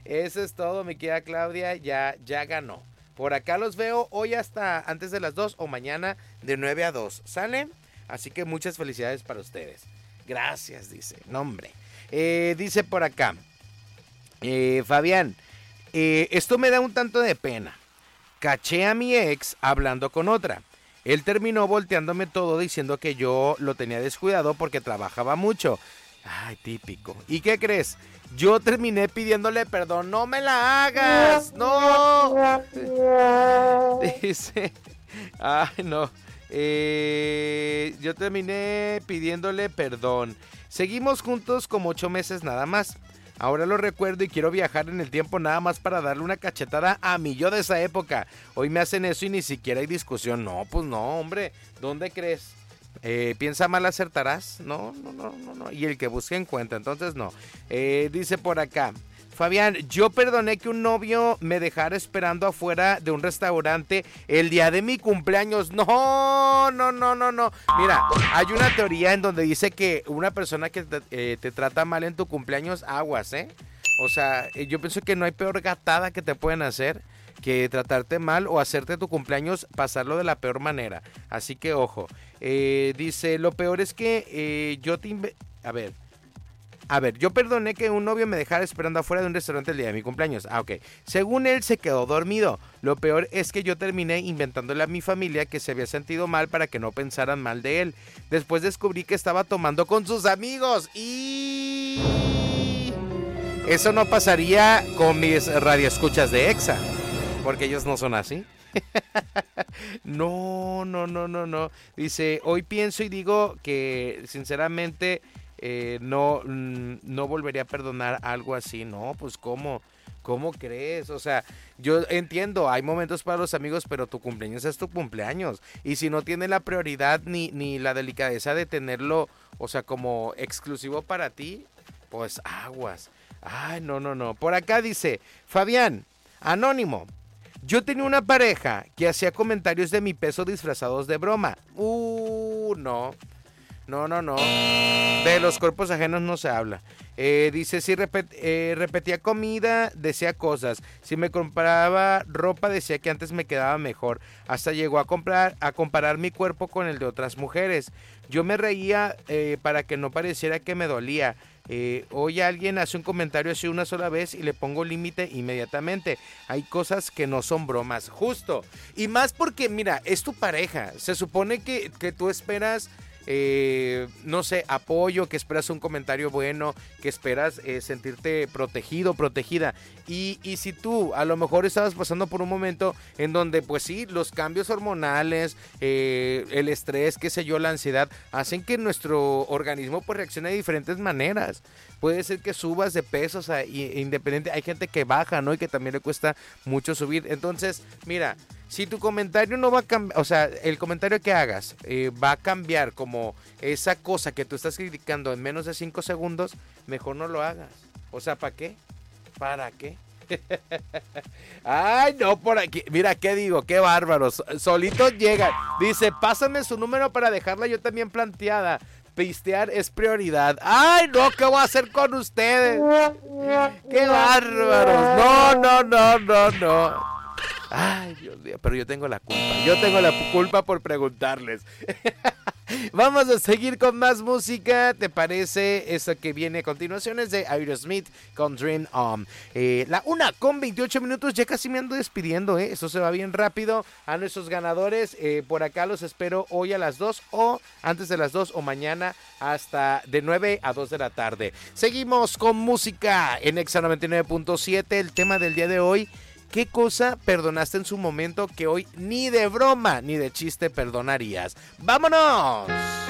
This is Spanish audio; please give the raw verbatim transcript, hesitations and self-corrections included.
Eso es todo, mi querida Claudia, ya, ya ganó. Por acá los veo hoy hasta antes de las dos o mañana de nueve a dos, ¿sale? Así que muchas felicidades para ustedes. Gracias, dice. No, hombre. Eh, dice por acá, eh, Fabián, eh, esto me da un tanto de pena. Caché a mi ex hablando con otra. Él terminó volteándome todo diciendo que yo lo tenía descuidado porque trabajaba mucho. Ay, típico. ¿Y qué crees? Yo terminé pidiéndole perdón. ¡No me la hagas! ¡No! Dice... Ay, no. Eh, yo terminé pidiéndole perdón. Seguimos juntos como ocho meses nada más. Ahora lo recuerdo y quiero viajar en el tiempo nada más para darle una cachetada a mi yo de esa época. Hoy me hacen eso y ni siquiera hay discusión. No, pues no, hombre. ¿Dónde crees? Eh, ¿Piensa mal acertarás? No, no, no, no, no. Y el que busque encuentra, entonces no. Eh, dice por acá, Fabián, yo perdoné que un novio me dejara esperando afuera de un restaurante el día de mi cumpleaños. No, no, no, no, no. Mira, hay una teoría en donde dice que una persona que te, eh, te trata mal en tu cumpleaños, aguas, ¿eh? O sea, yo pienso que no hay peor gatada que te pueden hacer que tratarte mal o hacerte tu cumpleaños pasarlo de la peor manera. Así que ojo. Eh, dice, lo peor es que eh, yo te... Inve- a ver... A ver, yo perdoné que un novio me dejara esperando afuera de un restaurante el día de mi cumpleaños. Ah, ok. Según él, se quedó dormido. Lo peor es que yo terminé inventándole a mi familia que se había sentido mal para que no pensaran mal de él. Después descubrí que estaba tomando con sus amigos. Y... eso no pasaría con mis radioescuchas de Exa, porque ellos no son así. No, no, no, no, no. Dice, hoy pienso y digo que sinceramente... Eh, no, no volvería a perdonar algo así. No, pues ¿cómo? ¿Cómo crees? O sea, yo entiendo, hay momentos para los amigos, pero tu cumpleaños es tu cumpleaños. Y si no tiene la prioridad ni, ni la delicadeza de tenerlo, o sea, como exclusivo para ti, pues aguas. Ay, no, no, no. Por acá dice, Fabián, anónimo. Yo tenía una pareja que hacía comentarios de mi peso disfrazados de broma. Uh, no. No, no, no. De los cuerpos ajenos no se habla. Eh, dice, si repet, eh, repetía comida, decía cosas. Si me compraba ropa, decía que antes me quedaba mejor. Hasta llegó a comprar, a comparar mi cuerpo con el de otras mujeres. Yo me reía eh, para que no pareciera que me dolía. Eh, hoy alguien hace un comentario así una sola vez y le pongo límite inmediatamente. Hay cosas que no son bromas, justo. Y más porque, mira, es tu pareja. Se supone que, que tú esperas... Eh, no sé, apoyo, que esperas un comentario bueno, que esperas eh, sentirte protegido, protegida. Y, y si tú a lo mejor estabas pasando por un momento en donde, pues sí, los cambios hormonales, eh, el estrés, qué sé yo, la ansiedad, hacen que nuestro organismo pues reaccione de diferentes maneras. Puede ser que subas de peso, o sea, independiente, hay gente que baja, ¿no? Y que también le cuesta mucho subir. Entonces, mira, si tu comentario no va a cambiar, o sea, el comentario que hagas eh, va a cambiar como esa cosa que tú estás criticando en menos de cinco segundos, mejor no lo hagas. O sea, ¿para qué? ¿Para qué? Ay, no, por aquí. Mira, ¿qué digo? Qué bárbaros. Solitos llegan. Dice, pásame su número para dejarla yo también planteada. Pistear es prioridad. Ay, no, ¿qué voy a hacer con ustedes? Qué bárbaros. No, no, no, no, no. Ay, Dios mío, pero yo tengo la culpa. Yo tengo la culpa por preguntarles. Vamos a seguir con más música. ¿Te parece? Eso que viene a continuación es de Aerosmith con Dream On. Eh, la una con veintiocho minutos. Ya casi me ando despidiendo, ¿eh? Eso se va bien rápido. A nuestros ganadores, eh, por acá los espero hoy a las dos o antes de las dos o mañana hasta de nueve a dos de la tarde. Seguimos con música en Exa noventa y nueve punto siete. El tema del día de hoy: ¿qué cosa perdonaste en su momento que hoy ni de broma ni de chiste perdonarías? ¡Vámonos!